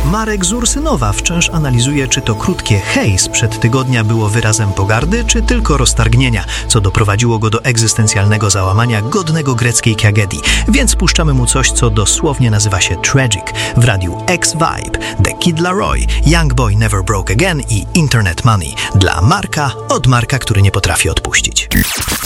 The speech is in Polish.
Marek z Ursynowa wciąż analizuje, czy to krótkie hej sprzed tygodnia było wyrazem pogardy, czy tylko roztargnienia, co doprowadziło go do egzystencjalnego załamania godnego greckiej tragedii. Więc puszczamy mu coś, co dosłownie nazywa się Tragic w radiu X-Vibe, The Kid Laroi, Young Boy Never Broke Again i Internet Money. Dla Marka, od Marka, który nie potrafi odpuścić.